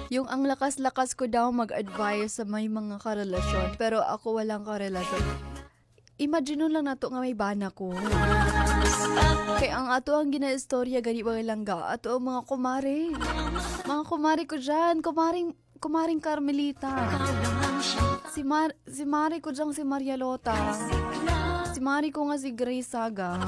Yung ang lakas-lakas ko daw mag-advise sa may mga karelasyon, pero ako walang karelasyon. Imagine lang nato nga may bana ko. Kaya ang ato ang gina-istorya gani ba langga, ato ang mga kumare. Mga kumare ko dyan, kumaring Carmelita. Si Mari ko dyan si Maria Lota. Si Mari ko nga si Grace Saga.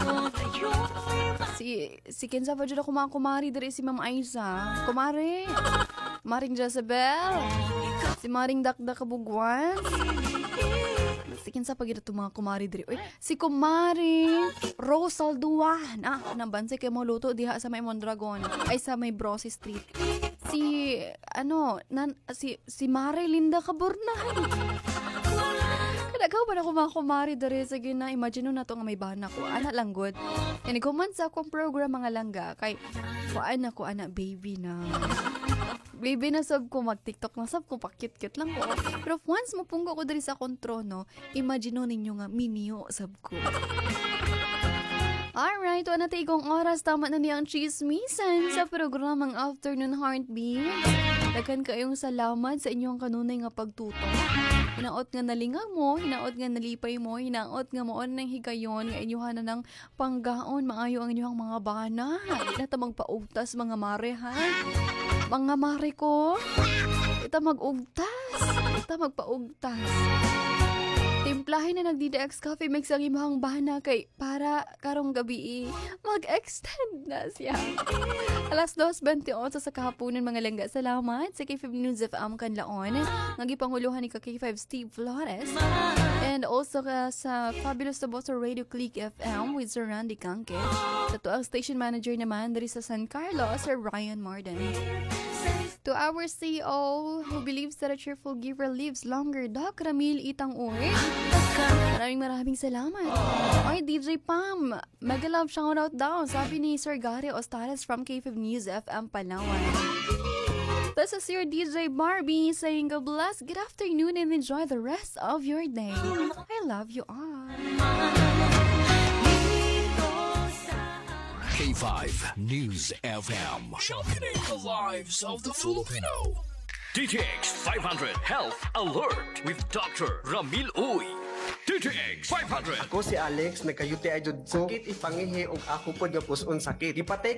Si Kenza pa dyan ako mga kumari dari si Ma'am Aiza. Kumare. Maring Jezebel. Si Maring Dakda Kabugwan. Si Kenza pa gina mga kumari dari. Uy, si Kumari Rosalduan. Nabansi kay mo luto diha sa may Mondragon. Ay sa may Brosi Street. Si Mari Linda Cabornay. Kadagaw ba na ko mga kumari dari sa gina, imagine na to nga may bana ko, anak lang good. And kuman sa akong program mga langga, kay kuan ako anak baby na. Baby na sab ko mag-TikTok na sab ko pakit-kit lang ko. Pero once mapunggo ko dari sa akong trono, imagine ninyo nga minio sab ko. Alright, wala na igong oras. Tama na niyang chismisan sa programang Afternoon Heartbeat. Daghan kayong salamat sa inyong kanunay nga pagtutok. Hinaot nga nalingang mo, hinaot nga nalipay mo, hinaot nga moon ng higayon, nga inyuhan na ng panggaon, maayo ang inyong mga bana. Hindi na ta magpaugtas mga mare, ha? Mga mare ko, ita mag-ugtas, ita magpaugtas. Timplahin na nagdi-DX Coffee Mix ang imahang bana kay para karong gabi mag-extend na siya. Alas 2:28 sa kahaponan mga langga. Salamat sa K5 News FM Kanlaon. Nagipanguluhan ni K5 Steve Flores. And also sa Fabulous Taboso Radio Click FM with Sir Randy Kangke. Sa tuang station manager naman dari sa San Carlos, Sir Ryan Marden. To our CEO who believes that a cheerful giver lives longer, Doc Ramil Itang-Uy. Maraming salamat. Oy, DJ Pam, mega-love shoutout daw, sabi ni Sir Gary Ostales from K5 News FM Palawan. This is your DJ Barbie saying God bless, good afternoon, and enjoy the rest of your day. I love you all. K5 News FM, championing the lives of the Filipino. DTX 500 Health Alert with Dr. Ramil Uy. DTX 500. Ako si Alex, nagkayuti ay jud sakit ipangihi og ako pod nga puson sakit. Ipatay